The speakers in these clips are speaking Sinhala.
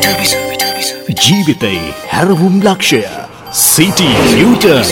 ජීවිතයේ හැරවුම් ලක්ෂය City U-turn.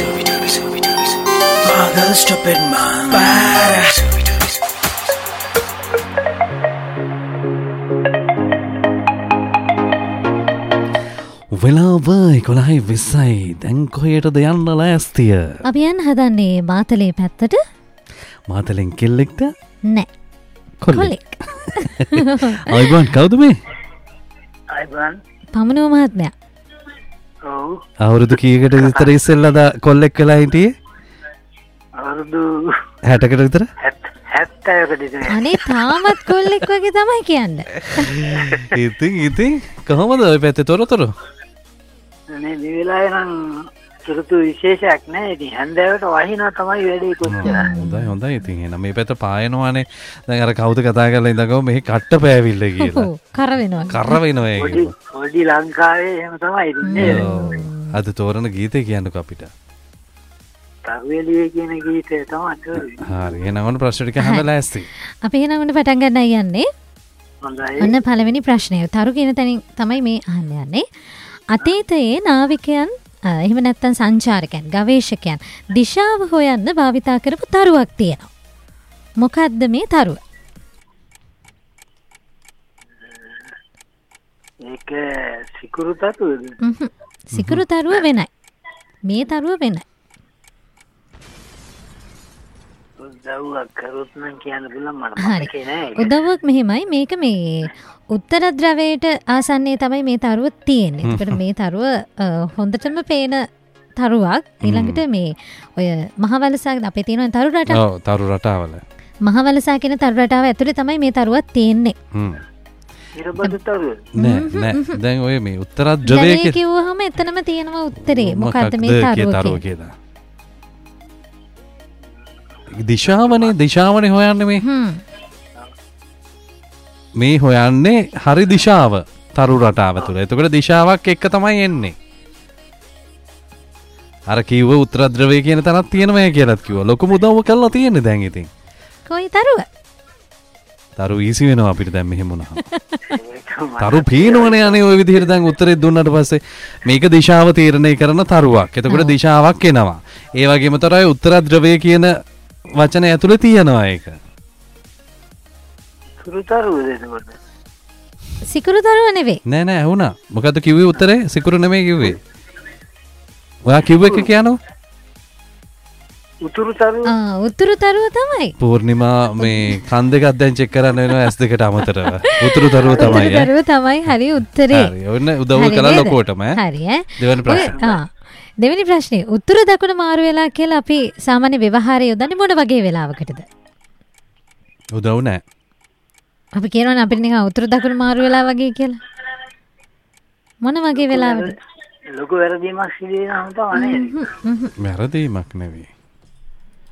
වෙලාව 11:20 දැන් කොහෙටද යන්න ලෑස්තිය? අපි යන්න හදන්නේ මාතලේ පැත්තට. මාතලෙන් කෙල්ලෙක්ද? නෑ. කොල්ලෙක්. අයිබන් කවුද මේ? අයිබන්. පමනෝ මහත්මයා. ඔව්. අවුරුදු කීයකට විතර ඉස්සෙල්ලාද කොල්ලෙක් වෙලා හිටියේ? අවුරුදු 60කට විතර? 70කට විතර. අනේ තාමත් කොල්ලෙක් වගේ තමයි කියන්නේ. ඉතින් කොහොමද ඔය පැත්තේ තොරතුරු? මේ වෙලාවේ නම් සුරුතු විශේෂයක් නැහැ. ඉතින් හැන්දෑවට වහිනවා තමයි වැඩේ කොච්චර. හොඳයි. ඉතින් එහෙනම් මේ පැත්ත පායනවානේ. දැන් අර කවුද කතා කරලා ඉඳගම මෙහි කට්ට පෑවිල්ල කියලා. කර වෙනවා. කර වෙනවා ඒක. පොඩි ලංකාවේ එහෙම තමයි ඉන්නේ. අද තෝරන ගීතේ කියන්නකෝ අපිට. තරුවෙලියේ කියන ගීතය තමයි තෝරන්නේ. හරි. එහෙනම් ඔන්න ප්‍රශ්න ටික අහන්න ලෑස්ති. අපි එහෙනම් ඔන්න පටන් ගන්නයි යන්නේ. හොඳයි. ඔන්න පළවෙනි ප්‍රශ්නය. තරු කියන තැනින් තමයි මේ අහන්න යන්නේ. අතීතයේ නාවිකයන් එහෙම නැත්නම් සංචාරකයන් ගවේෂකයන් දිශාව හොයන්න භාවිතා කරපු තරුවක් තියෙනවා. මොකද්ද මේ තරුව? ඒක සිකුරු තරුවද? සිකුරු තරුව වෙනයි. මේ තරුව වෙනයි. උදව්වක් කරොත් නම් කියන්න පුළුවන් මට මතකේ නෑ. උදව්වක් මෙහෙමයි මේක මේ උත්තර ධ්‍රවයට ආසන්නයේ තමයි මේ තරුව තියෙන්නේ. ඒකට මේ තරුව හොඳටම පේන තරුවක්. ඊළඟට මේ ඔය මහවලසා අපේ තියෙන තරු රටාව. ඔව් තරු රටාවල. මහවලසා කියන තරු රටාව ඇතුලේ තමයි මේ තරුවක් තියෙන්නේ. ඉරබද තරුව? නෑ. දැන් ඔය මේ උත්තර ධ්‍රවයේ කිව්වහම එතනම තියෙනවා උත්තරේ. මොකද්ද මේ තරුව කියලා? දිශාවනේ හොයන්නේ මේ හොයන්නේ හරි දිශාව තරු රටාව තුළ. එතකොට දිශාවක් එක්ක තමයි එන්නේ. අර කිව්ව උත්තර ධ්‍රවය කියන තැනක් තියෙනවා කියලාත් කිව්වා. ලොකු උදව්ව කරලා තියෙන්නේ දැන් ඉතින්. කොයි තරුව? තරු ඊසි වෙනවා අපිට දැන් මෙහෙම වුණාම. තරු පීනවනේ අනේ ওই විදිහට දැන් උත්තරේ දුන්නාට පස්සේ මේක දිශාව තීරණය කරන තරුවක්. එතකොට දිශාවක් එනවා. ඒ වගේම තමයි උත්තර ධ්‍රවය කියන වචන ඇතුලේ තියෙනවා ඒක. සිකුරුතරුවද එතකොට? සිකුරුතරුව නෙවෙයි. නෑ ඇහුණා. මොකද්ද කිව්වේ උත්තරේ? සිකුරු නෙමෙයි කිව්වේ. ඔයා කිව්ව එක කියනවා. උතුරුතරුව. උතුරුතරුව තමයි. පූර්ණිමා මේ කන් දෙකක් දැන් චෙක් කරන්න වෙනවා S දෙකට අමතරව. උතුරුතරුව තමයි. උතුරුතරුව තමයි හරි උත්තරේ. හරි. ඔන්න උදව් කළා ලොකෝටම ඈ. හරි ඈ. දෙවෙනි ප්‍රශ්නේ. දෙවෙනි ප්‍රශ්නේ උතුරු දකුණ මාරු වෙලා කියලා අපි සාමාන්‍ය ව්‍යවහාරයේ යොදන්නේ මොන වගේ වෙලාවකටද? උදව් නැහැ. අපි කියනවනේ අපිට නිකන් උතුරු දකුණ මාරු වෙලා වගේ කියලා. මොන වගේ වෙලාවකද? ලොකු වැරදීමක් සිදු වෙනවම තමයි. වැරදීමක් නෙවෙයි.